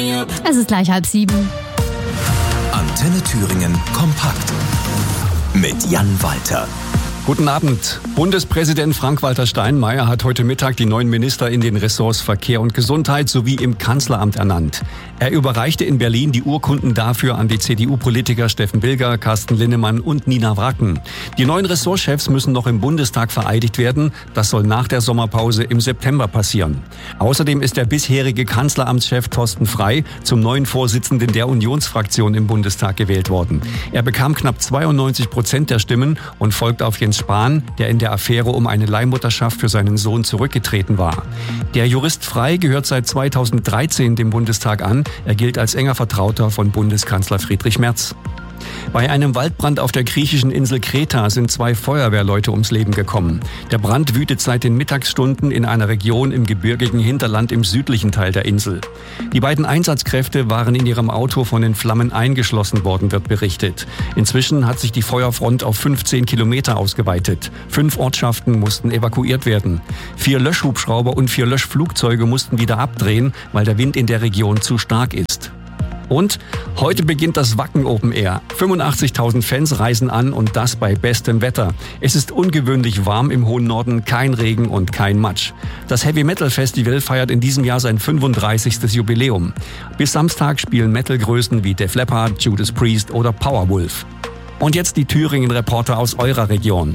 Es ist gleich 6:30. Antenne Thüringen kompakt mit Jan Walter. Guten Abend. Bundespräsident Frank-Walter Steinmeier hat heute Mittag die neuen Minister in den Ressorts Verkehr und Gesundheit sowie im Kanzleramt ernannt. Er überreichte in Berlin die Urkunden dafür an die CDU-Politiker Steffen Bilger, Carsten Linnemann und Nina Wracken. Die neuen Ressortchefs müssen noch im Bundestag vereidigt werden. Das soll nach der Sommerpause im September passieren. Außerdem ist der bisherige Kanzleramtschef Thorsten Frey zum neuen Vorsitzenden der Unionsfraktion im Bundestag gewählt worden. Er bekam knapp 92% der Stimmen und folgt auf Jens Spahn, der in der Affäre um eine Leihmutterschaft für seinen Sohn zurückgetreten war. Der Jurist Frey gehört seit 2013 dem Bundestag an. Er gilt als enger Vertrauter von Bundeskanzler Friedrich Merz. Bei einem Waldbrand auf der griechischen Insel Kreta sind 2 Feuerwehrleute ums Leben gekommen. Der Brand wütet seit den Mittagsstunden in einer Region im gebirgigen Hinterland im südlichen Teil der Insel. Die beiden Einsatzkräfte waren in ihrem Auto von den Flammen eingeschlossen worden, wird berichtet. Inzwischen hat sich die Feuerfront auf 15 Kilometer ausgeweitet. 5 Ortschaften mussten evakuiert werden. 4 Löschhubschrauber und 4 Löschflugzeuge mussten wieder abdrehen, weil der Wind in der Region zu stark ist. Und heute beginnt das Wacken Open Air. 85.000 Fans reisen an und das bei bestem Wetter. Es ist ungewöhnlich warm im hohen Norden, kein Regen und kein Matsch. Das Heavy Metal Festival feiert in diesem Jahr sein 35. Jubiläum. Bis Samstag spielen Metal-Größen wie Def Leppard, Judas Priest oder Powerwolf. Und jetzt die Thüringen-Reporter aus eurer Region.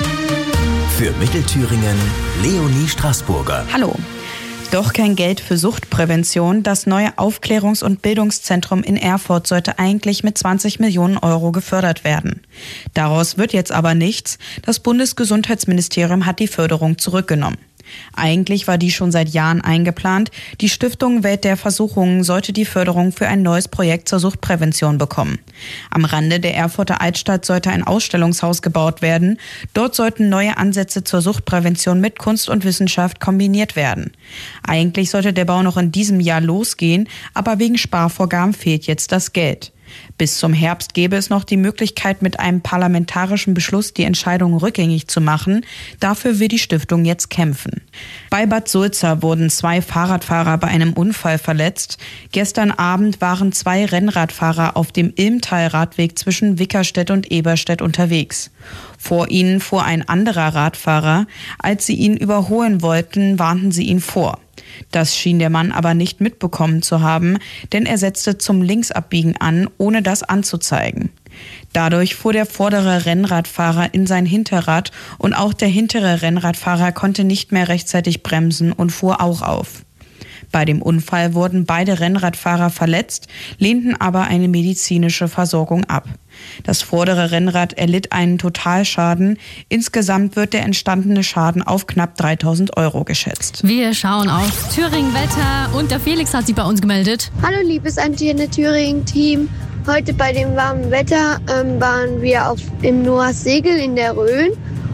Für Mittelthüringen Leonie Straßburger. Hallo. Doch kein Geld für Suchtprävention. Das neue Aufklärungs- und Bildungszentrum in Erfurt sollte eigentlich mit 20 Millionen Euro gefördert werden. Daraus wird jetzt aber nichts. Das Bundesgesundheitsministerium hat die Förderung zurückgenommen. Eigentlich war die schon seit Jahren eingeplant. Die Stiftung Welt der Versuchungen sollte die Förderung für ein neues Projekt zur Suchtprävention bekommen. Am Rande der Erfurter Altstadt sollte ein Ausstellungshaus gebaut werden. Dort sollten neue Ansätze zur Suchtprävention mit Kunst und Wissenschaft kombiniert werden. Eigentlich sollte der Bau noch in diesem Jahr losgehen, aber wegen Sparvorgaben fehlt jetzt das Geld. Bis zum Herbst gäbe es noch die Möglichkeit, mit einem parlamentarischen Beschluss die Entscheidung rückgängig zu machen. Dafür will die Stiftung jetzt kämpfen. Bei Bad Sulza wurden 2 Fahrradfahrer bei einem Unfall verletzt. Gestern Abend waren 2 Rennradfahrer auf dem Ilmtal-Radweg zwischen Wickerstedt und Eberstedt unterwegs. Vor ihnen fuhr ein anderer Radfahrer. Als sie ihn überholen wollten, warnten sie ihn vor. Das schien der Mann aber nicht mitbekommen zu haben, denn er setzte zum Linksabbiegen an, ohne das anzuzeigen. Dadurch fuhr der vordere Rennradfahrer in sein Hinterrad und auch der hintere Rennradfahrer konnte nicht mehr rechtzeitig bremsen und fuhr auch auf. Bei dem Unfall wurden beide Rennradfahrer verletzt, lehnten aber eine medizinische Versorgung ab. Das vordere Rennrad erlitt einen Totalschaden. Insgesamt wird der entstandene Schaden auf knapp 3.000 Euro geschätzt. Wir schauen auf Thüringen-Wetter und der Felix hat sich bei uns gemeldet. Hallo liebes Antenne Thüringen-Team. Heute bei dem warmen Wetter waren wir im Noahs Segel in der Rhön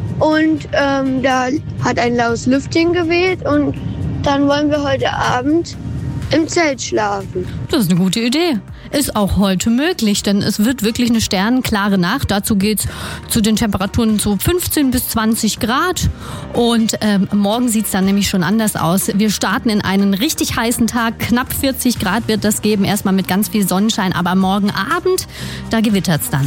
und da hat ein laues Lüftchen gewählt und dann wollen wir heute Abend im Zelt schlafen. Das ist eine gute Idee. Ist auch heute möglich, denn es wird wirklich eine sternenklare Nacht. Dazu geht's zu den Temperaturen so 15 bis 20 Grad. Und morgen sieht's dann nämlich schon anders aus. Wir starten in einen richtig heißen Tag. Knapp 40 Grad wird das geben. Erstmal mit ganz viel Sonnenschein. Aber morgen Abend, da gewittert's dann.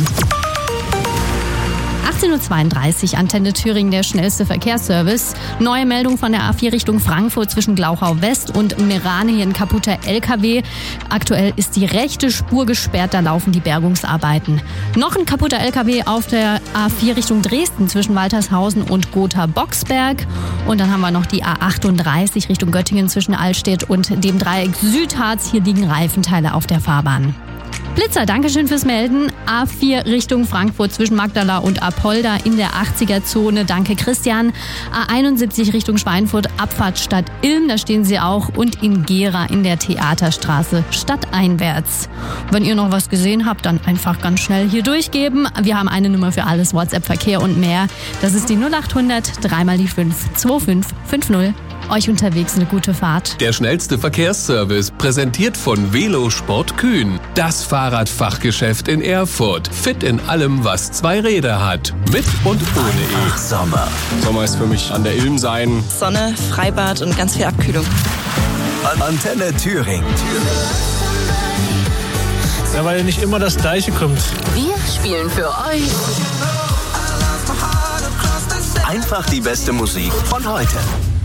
18.32 Uhr, Antenne Thüringen, der schnellste Verkehrsservice. Neue Meldung von der A4 Richtung Frankfurt zwischen Glauchau West und Meerane, hier ein kaputter LKW. Aktuell ist die rechte Spur gesperrt, da laufen die Bergungsarbeiten. Noch ein kaputter LKW auf der A4 Richtung Dresden zwischen Waltershausen und Gotha-Boxberg. Und dann haben wir noch die A38 Richtung Göttingen zwischen Allstedt und dem Dreieck Südharz. Hier liegen Reifenteile auf der Fahrbahn. Blitzer, Dankeschön fürs Melden. A4 Richtung Frankfurt zwischen Magdala und Apolda in der 80er-Zone. Danke, Christian. A71 Richtung Schweinfurt, Abfahrt Stadt Ilm, da stehen sie auch. Und in Gera in der Theaterstraße stadteinwärts. Wenn ihr noch was gesehen habt, dann einfach ganz schnell hier durchgeben. Wir haben eine Nummer für alles, WhatsApp, Verkehr und mehr. Das ist die 0800 3 mal die 5 2550. Euch unterwegs eine gute Fahrt. Der schnellste Verkehrsservice, präsentiert von Velosport Kühn. Das Fahrradfachgeschäft in Erfurt. Fit in allem, was 2 Räder hat. Mit und ohne Einfach Sommer. Sommer ist für mich an der Ilm sein. Sonne, Freibad und ganz viel Abkühlung. Antenne Thüringen. Ja, weil nicht immer das Gleiche kommt. Wir spielen für euch Einfach die beste Musik von heute.